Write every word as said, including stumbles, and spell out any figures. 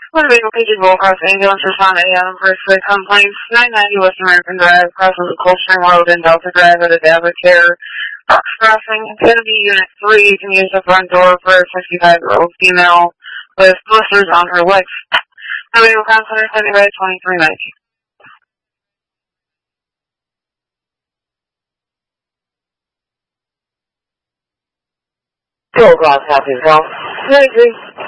Winnebago P G Bullcross Ambulance respond to Adam first for complaints. nine ninety West American Drive crosses the Coldstream Road and Delta Drive at a Dabber Care. Box crossing. Kennedy Unit three can use the front door for a sixty-five-year-old female with blisters on her legs. Winnebago Center sending by twenty-three ninety. Bullcross, happy as well. I agree.